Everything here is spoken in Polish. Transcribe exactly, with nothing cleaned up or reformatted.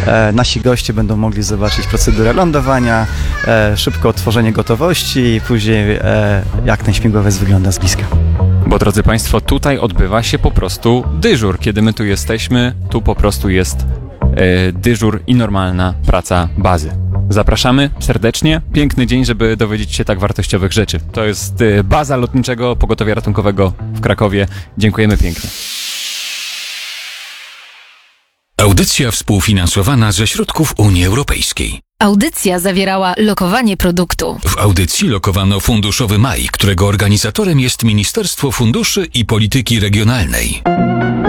e, nasi goście będą mogli zobaczyć procedurę lądowania, e, szybko otworzenie gotowości i później e, jak ten śmigłowiec wygląda z bliska. Bo drodzy Państwo, tutaj odbywa się po prostu dyżur. Kiedy my tu jesteśmy, tu po prostu jest e, dyżur i normalna praca bazy. Zapraszamy serdecznie. Piękny dzień, żeby dowiedzieć się tak wartościowych rzeczy. To jest e, baza Lotniczego Pogotowia Ratunkowego w Krakowie. Dziękujemy pięknie. Audycja współfinansowana ze środków Unii Europejskiej. Audycja zawierała lokowanie produktu. W audycji lokowano Funduszowy Maj, którego organizatorem jest Ministerstwo Funduszy i Polityki Regionalnej.